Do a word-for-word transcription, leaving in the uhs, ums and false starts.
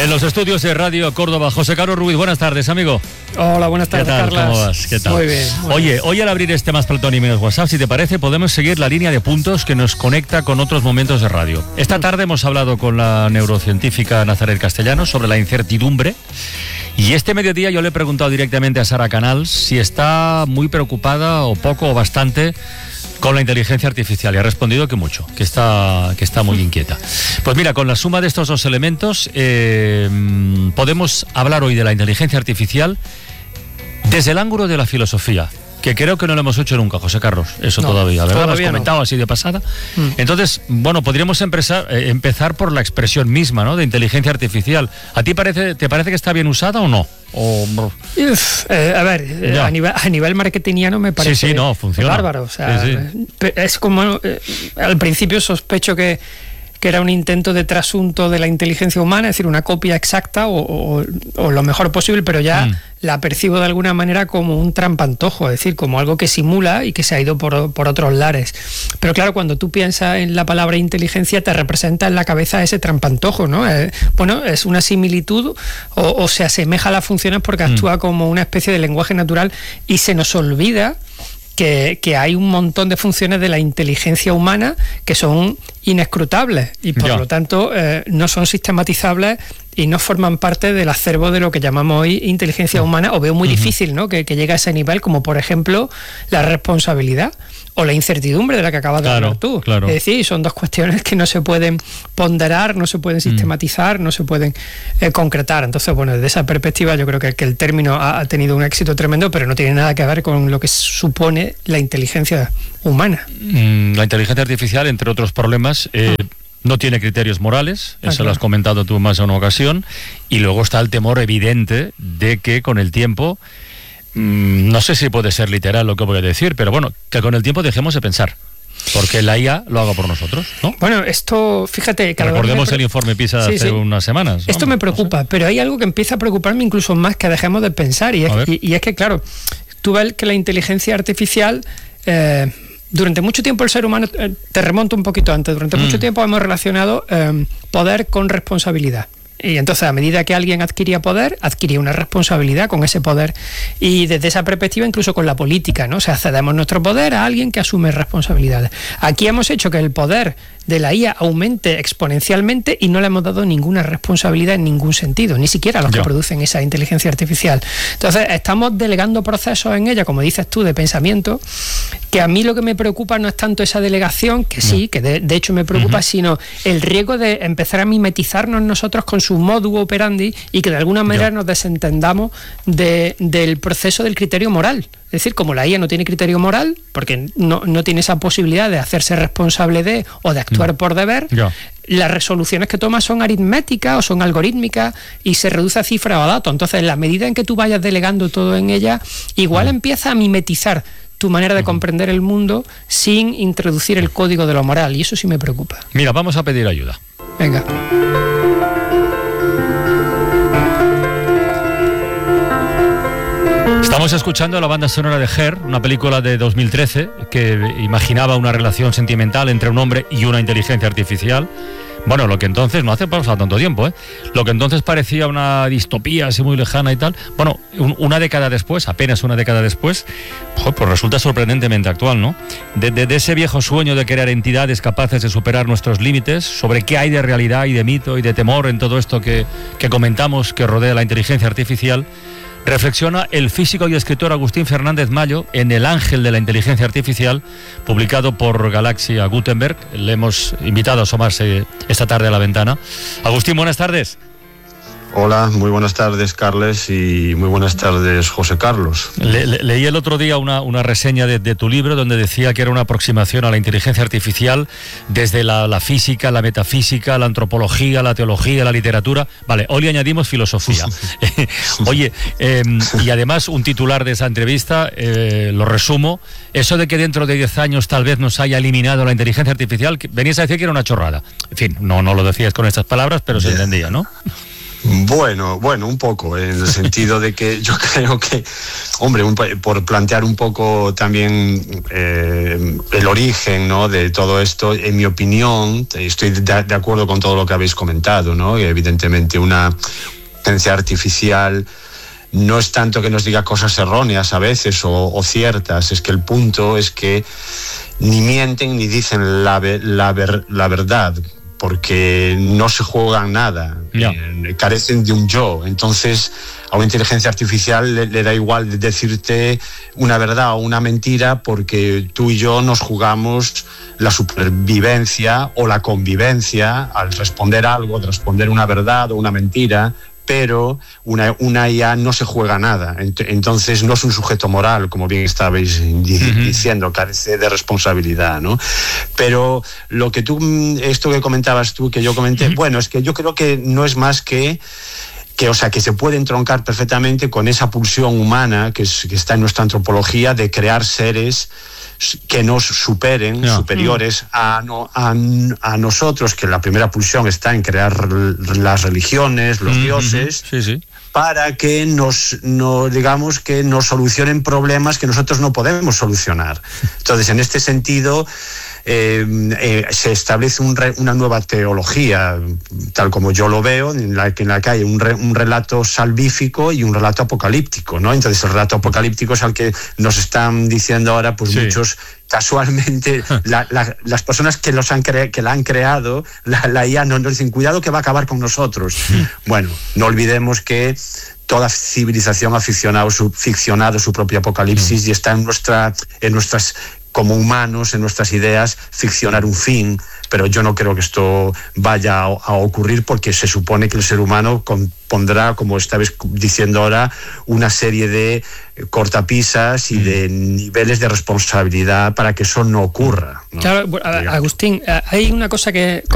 En los estudios de Radio Córdoba, José Carlos Ruiz. Buenas tardes, amigo. Hola, buenas tardes, ¿Qué tal? Carlas. ¿Cómo vas? ¿Qué tal? Muy bien. Muy Oye, bien. hoy al abrir este Más Platón y Menos WhatsApp, si te parece, podemos seguir la línea de puntos que nos conecta con otros momentos de radio. Esta tarde hemos hablado con la neurocientífica Nazaret Castellanos sobre la incertidumbre. Y este mediodía yo le he preguntado directamente a Sara Canals si está muy preocupada o poco o bastante con la inteligencia artificial, y ha respondido que mucho, que está, que está muy inquieta. Pues mira, con la suma de estos dos elementos eh, podemos hablar hoy de la inteligencia artificial desde el ángulo de la filosofía, que creo que no lo hemos hecho nunca, José Carlos, eso no, todavía, ¿verdad? Lo has comentado no. así de pasada. Mm. Entonces, bueno, podríamos empezar, eh, empezar por la expresión misma, ¿no?, de inteligencia artificial. ¿A ti parece, te parece que está bien usada o no? O... Uf, eh, a ver, eh, a, nivel, a nivel marketingiano me parece sí, sí, no, funciona. bárbaro. O sea, sí, sí. Es como, eh, al principio sospecho que, que era un intento de trasunto de la inteligencia humana, es decir, una copia exacta o, o, o lo mejor posible, pero ya mm. la percibo de alguna manera como un trampantojo, es decir, como algo que simula y que se ha ido por, por otros lares. Pero claro, cuando tú piensas en la palabra inteligencia, te representa en la cabeza ese trampantojo, ¿no? Eh, bueno, es una similitud o, o se asemeja a las funciones porque mm. actúa como una especie de lenguaje natural y se nos olvida Que, que hay un montón de funciones de la inteligencia humana que son inescrutables y por ya. lo tanto eh, no son sistematizables y no forman parte del acervo de lo que llamamos hoy inteligencia humana, o veo muy uh-huh. difícil, ¿no?, que, que llegue a ese nivel, como por ejemplo la responsabilidad o la incertidumbre de la que acabas de claro, hablar tú. Claro. Es decir, son dos cuestiones que no se pueden ponderar, no se pueden sistematizar, mm. no se pueden eh, concretar. Entonces, bueno, desde esa perspectiva yo creo que, que el término ha, ha tenido un éxito tremendo, pero no tiene nada que ver con lo que supone la inteligencia humana. Mm, la inteligencia artificial, entre otros problemas, eh, mm. no tiene criterios morales, eso lo has comentado tú más en una ocasión, y luego está el temor evidente de que con el tiempo, mmm, no sé si puede ser literal lo que voy a decir, pero bueno, que con el tiempo dejemos de pensar, porque la I A lo haga por nosotros, ¿no? Bueno, esto, fíjate... Cada Recordemos pre... el informe PISA de sí, hace sí. unas semanas. Esto Vamos, me preocupa, no sé. pero hay algo que empieza a preocuparme incluso más que dejemos de pensar, y es, y, y es que, claro, tú ves que la inteligencia artificial... Eh, Durante mucho tiempo el ser humano, eh, te remonto un poquito antes, durante mm. mucho tiempo hemos relacionado eh, poder con responsabilidad. Y entonces, a medida que alguien adquiría poder, adquiría una responsabilidad con ese poder. Y desde esa perspectiva, incluso con la política, ¿no? O sea, cedemos nuestro poder a alguien que asume responsabilidades. Aquí hemos hecho que el poder de la I A aumente exponencialmente y no le hemos dado ninguna responsabilidad en ningún sentido, ni siquiera a los ya. que producen esa inteligencia artificial. Entonces, estamos delegando procesos en ella, como dices tú, de pensamiento, que a mí lo que me preocupa no es tanto esa delegación, que no. sí, que de, de hecho me preocupa, uh-huh. sino el riesgo de empezar a mimetizarnos nosotros con su modus operandi y que de alguna manera ya. nos desentendamos de, del proceso del criterio moral. Es decir, como la I A no tiene criterio moral, porque no, no tiene esa posibilidad de hacerse responsable de o de actuar mm. por deber, ya. las resoluciones que toma son aritméticas o son algorítmicas y se reduce a cifra o a datos. Entonces, en la medida en que tú vayas delegando todo en ella, igual mm. empieza a mimetizar tu manera de mm. comprender el mundo sin introducir el código de lo moral, y eso sí me preocupa. Mira, vamos a pedir ayuda. Venga. Estamos escuchando la banda sonora de Her, una película de dos mil trece que imaginaba una relación sentimental entre un hombre y una inteligencia artificial. Bueno, lo que entonces, no hace pasar tanto tiempo, ¿eh? Lo que entonces parecía una distopía así muy lejana y tal, bueno, un, una década después, apenas una década después, pues resulta sorprendentemente actual, ¿no? De, de, de ese viejo sueño de crear entidades capaces de superar nuestros límites, sobre qué hay de realidad y de mito y de temor en todo esto que, que comentamos que rodea la inteligencia artificial, reflexiona el físico y escritor Agustín Fernández Mayo en El ángel de la inteligencia artificial, publicado por Galaxia Gutenberg. Le hemos invitado a asomarse esta tarde a la ventana. Agustín, buenas tardes. Hola, muy buenas tardes, Carles, y muy buenas tardes, José Carlos. Le, le, leí el otro día una, una reseña de, de tu libro donde decía que era una aproximación a la inteligencia artificial desde la, la física, la metafísica, la antropología, la teología, la literatura. Vale, hoy le añadimos filosofía. Oye, eh, y además un titular de esa entrevista, eh, lo resumo, eso de que dentro de diez años tal vez nos haya eliminado la inteligencia artificial, que venías a decir que era una chorrada. En fin, no, no lo decías con estas palabras, pero se entendía, ¿no? Bueno, bueno, un poco, en el sentido de que yo creo que, hombre, un, por plantear un poco también eh, el origen, ¿no?, de todo esto, en mi opinión, estoy de, de acuerdo con todo lo que habéis comentado, ¿no? Evidentemente una inteligencia artificial no es tanto que nos diga cosas erróneas a veces o, o ciertas, es que el punto es que ni mienten ni dicen la, la, ver, la verdad, porque no se juegan nada, yeah. eh, carecen de un yo. Entonces a una inteligencia artificial le, le da igual decirte una verdad o una mentira, porque tú y yo nos jugamos la supervivencia o la convivencia al responder algo, de responder una verdad o una mentira, pero una, una I A no se juega nada. Entonces no es un sujeto moral, como bien estabais diciendo, carece de responsabilidad, ¿no? Pero lo que tú, esto que comentabas tú, que yo comenté, uh-huh. bueno, es que yo creo que no es más que que, o sea, que se puede entroncar perfectamente con esa pulsión humana que, es, que está en nuestra antropología de crear seres que nos superen, no. superiores mm. a, no, a, a nosotros, que la primera pulsión está en crear las religiones, los mm-hmm. dioses, sí, sí. para que nos, no, digamos, que nos solucionen problemas que nosotros no podemos solucionar. Entonces, en este sentido, Eh, eh, se establece un re, una nueva teología, tal como yo lo veo, en la, en la que hay un, re, un relato salvífico y un relato apocalíptico, ¿no? Entonces el relato apocalíptico es al que nos están diciendo ahora, pues sí. muchos, casualmente, la, la, las personas que, los han cre, que la han creado, la, la I A, nos, nos dicen, cuidado que va a acabar con nosotros. Sí. Bueno, no olvidemos que toda civilización ha ficcionado su, ficcionado su propio apocalipsis sí. y está en, nuestra, en nuestras... como humanos, en nuestras ideas, ficcionar un fin, pero yo no creo que esto vaya a, a ocurrir, porque se supone que el ser humano pondrá, como estabais diciendo ahora, una serie de cortapisas y mm. de niveles de responsabilidad para que eso no ocurra, ¿no? Claro, Agustín, hay una cosa que